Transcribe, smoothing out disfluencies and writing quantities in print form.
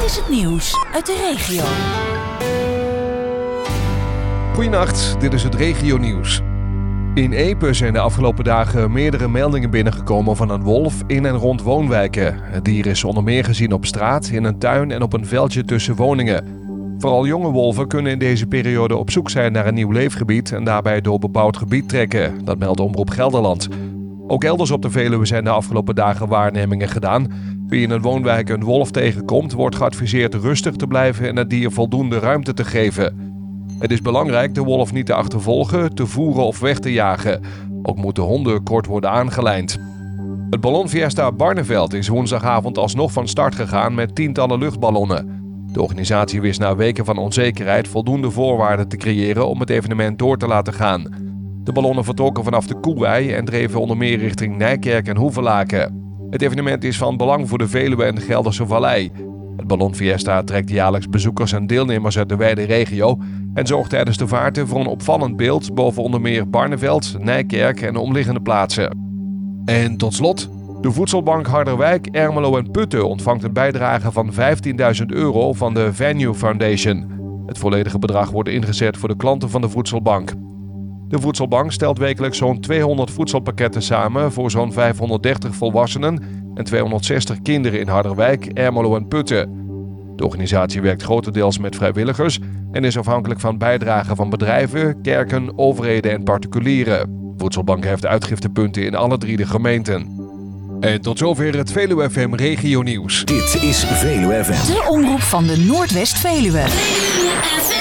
is het nieuws uit de regio. Goedenacht, dit is het regionieuws. In Epe zijn de afgelopen dagen meerdere meldingen binnengekomen van een wolf in en rond woonwijken. Het dier is onder meer gezien op straat, in een tuin en op een veldje tussen woningen. Vooral jonge wolven kunnen in deze periode op zoek zijn naar een nieuw leefgebied en daarbij door bebouwd gebied trekken. Dat meldt Omroep Gelderland. Ook elders op de Veluwe zijn de afgelopen dagen waarnemingen gedaan. Wie in een woonwijk een wolf tegenkomt, wordt geadviseerd rustig te blijven en het dier voldoende ruimte te geven. Het is belangrijk de wolf niet te achtervolgen, te voeren of weg te jagen. Ook moeten honden kort worden aangelijnd. Het ballonfiesta Barneveld is woensdagavond alsnog van start gegaan met tientallen luchtballonnen. De organisatie wist na weken van onzekerheid voldoende voorwaarden te creëren om het evenement door te laten gaan. De ballonnen vertrokken vanaf de Koewei en dreven onder meer richting Nijkerk en Hoevelaken. Het evenement is van belang voor de Veluwe en de Gelderse Vallei. Het ballonfiesta trekt jaarlijks bezoekers en deelnemers uit de wijde regio en zorgt tijdens de vaarten voor een opvallend beeld boven onder meer Barneveld, Nijkerk en de omliggende plaatsen. En tot slot, de voedselbank Harderwijk, Ermelo en Putten ontvangt een bijdrage van €15.000 van de Venue Foundation. Het volledige bedrag wordt ingezet voor de klanten van de voedselbank. De voedselbank stelt wekelijks zo'n 200 voedselpakketten samen voor zo'n 530 volwassenen en 260 kinderen in Harderwijk, Ermelo en Putten. De organisatie werkt grotendeels met vrijwilligers en is afhankelijk van bijdragen van bedrijven, kerken, overheden en particulieren. De voedselbank heeft uitgiftepunten in alle 3 de gemeenten. En tot zover het Veluwe FM Regionieuws. Dit is Veluwe FM. De omroep van de Noordwest-Veluwe.